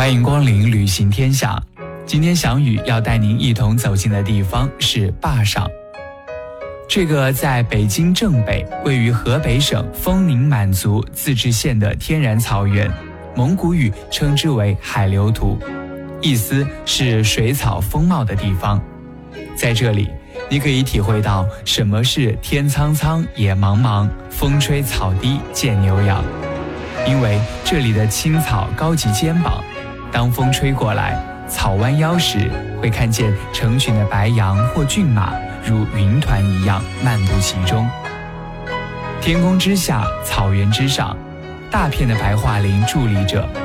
欢迎光临旅行天下。今天翔宇要带您一同走进的地方是坝上。这个在北京正北，位于河北省丰宁满族自治县的天然草原，蒙古语称之为海流图，意思是水草丰茂的地方。在这里，你可以体会到什么是天苍苍，野茫茫，风吹草低见牛羊。因为这里的青草高及肩膀，当风吹过来，草弯腰时，会看见成群的白羊或骏马如云团一样漫步其中。天空之下，草原之上，大片的白桦林伫立着，